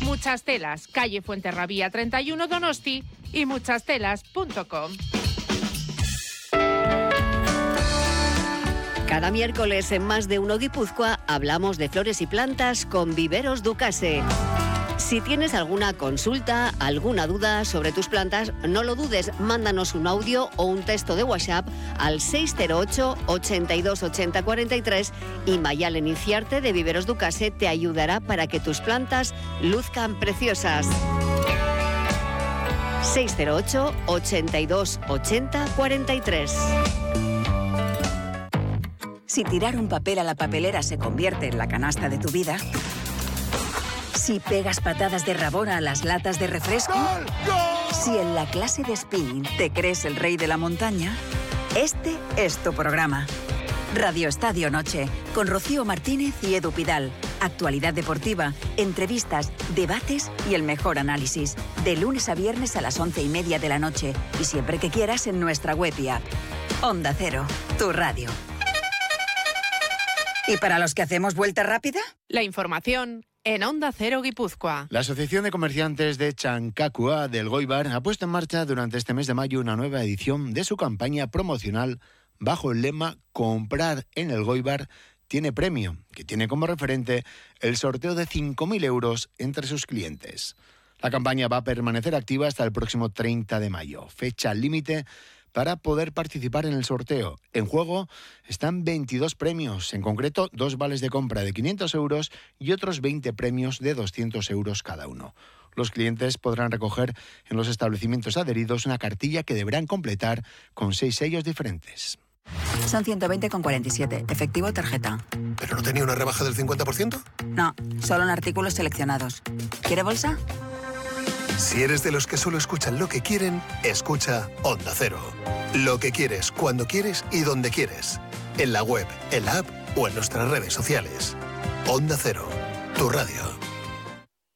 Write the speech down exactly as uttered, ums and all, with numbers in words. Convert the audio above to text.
Muchas Telas, calle Fuenterrabía treinta y uno, Donosti, y muchas telas punto com. Cada miércoles en Más de Uno Guipúzcoa hablamos de flores y plantas con Viveros Ducase. Si tienes alguna consulta, alguna duda sobre tus plantas, no lo dudes, mándanos un audio o un texto de WhatsApp al seis cero ocho, ochenta y dos, ochenta, cuarenta y tres y Mayalen Inciarte de Viveros Ducase te ayudará para que tus plantas luzcan preciosas. seis cero ocho, ochenta y dos, ochenta, cuarenta y tres. Si tirar un papel a la papelera se convierte en la canasta de tu vida, si pegas patadas de rabona a las latas de refresco, ¡Gol! ¡Gol! Si en la clase de spinning te crees el rey de la montaña, este es tu programa. Radio Estadio Noche, con Rocío Martínez y Edu Pidal. Actualidad deportiva, entrevistas, debates y el mejor análisis. De lunes a viernes a las once y media de la noche y siempre que quieras en nuestra web y app. Onda Cero, tu radio. ¿Y para los que hacemos vuelta rápida? La información en Onda Cero Guipúzcoa. La Asociación de Comerciantes de Chancacua del Goibar ha puesto en marcha durante este mes de mayo una nueva edición de su campaña promocional bajo el lema Comprar en el Goibar tiene premio, que tiene como referente el sorteo de cinco mil euros entre sus clientes. La campaña va a permanecer activa hasta el próximo treinta de mayo, fecha límite para poder participar en el sorteo. En juego están veintidós premios, en concreto dos vales de compra de quinientos euros y otros veinte premios de doscientos euros cada uno. Los clientes podrán recoger en los establecimientos adheridos una cartilla que deberán completar con seis sellos diferentes. Son ciento veinte con cuarenta y siete, efectivo tarjeta. ¿Pero no tenía una rebaja del cincuenta por ciento? No, solo en artículos seleccionados. ¿Quiere bolsa? Si eres de los que solo escuchan lo que quieren, escucha Onda Cero. Lo que quieres, cuando quieres y donde quieres. En la web, en la app o en nuestras redes sociales. Onda Cero, tu radio.